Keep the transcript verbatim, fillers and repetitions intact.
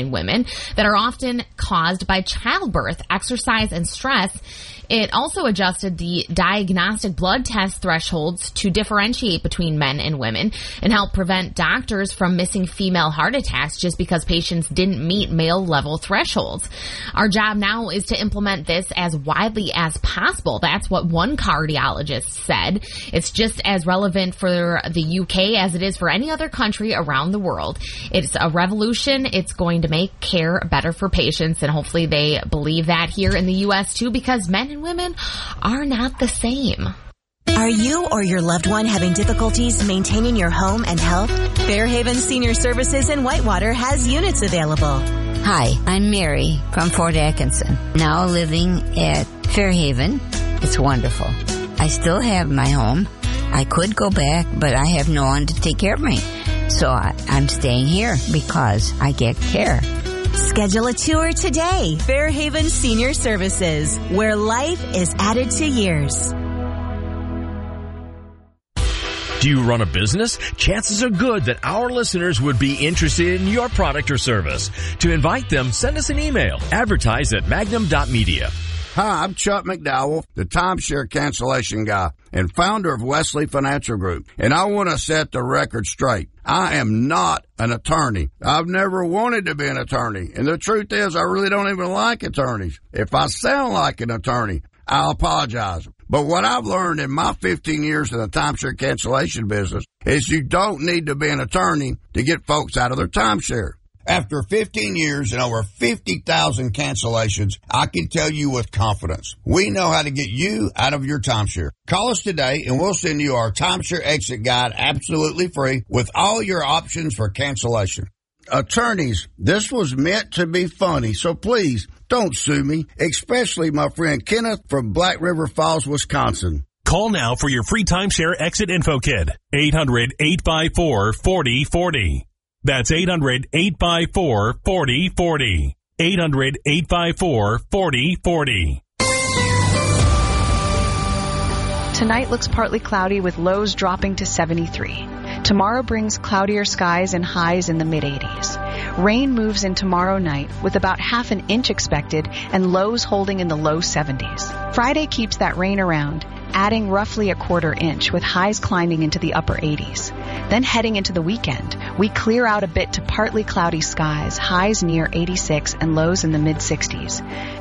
in women that are often caused by childbirth, exercise, and stress. It also adjusted the diagnostic blood test thresholds to differentiate between men and women and help prevent doctors from missing female heart attacks just because patients didn't meet male level thresholds. Our job now is to implement this as widely as possible. That's what one cardiologist said. It's just as relevant for the U K as it is for any other country around the world. It's a revolution. It's going to make care better for patients, and hopefully they believe that here in the U S too, because men and women are not the same. Are you or your loved one having difficulties maintaining your home and health? Fairhaven Senior Services in Whitewater has units available. Hi, I'm Mary from Fort Atkinson, now living at Fairhaven. It's wonderful. I still have my home. I could go back, but I have no one to take care of me. So I, I'm staying here because I get care. Schedule a tour today. Fairhaven Senior Services, where life is added to years. Do you run a business? Chances are good that our listeners would be interested in your product or service. To invite them, send us an email. Advertise at magnum dot media. Hi, I'm Chuck McDowell, the timeshare cancellation guy and founder of Wesley Financial Group, and I want to set the record straight. I am not an attorney. I've never wanted to be an attorney, and the truth is I really don't even like attorneys. If I sound like an attorney, I'll apologize. But what I've learned in my fifteen years in the timeshare cancellation business is you don't need to be an attorney to get folks out of their timeshare. After fifteen years and over fifty thousand cancellations, I can tell you with confidence, we know how to get you out of your timeshare. Call us today and we'll send you our timeshare exit guide absolutely free with all your options for cancellation. Attorneys, this was meant to be funny, so please don't sue me, especially my friend Kenneth from Black River Falls, Wisconsin. Call now for your free timeshare exit info kit. eight hundred, eight five four, four oh four oh. That's eight hundred, eight five four, four oh four oh. eight hundred, eight five four, four oh four oh. Tonight looks partly cloudy with lows dropping to seventy-three. Tomorrow brings cloudier skies and highs in the mid-eighties. Rain moves in tomorrow night with about half an inch expected and lows holding in the low seventies. Friday keeps that rain around, adding roughly a quarter inch with highs climbing into the upper eighties. Then heading into the weekend, we clear out a bit to partly cloudy skies, highs near eighty-six and lows in the mid-sixties.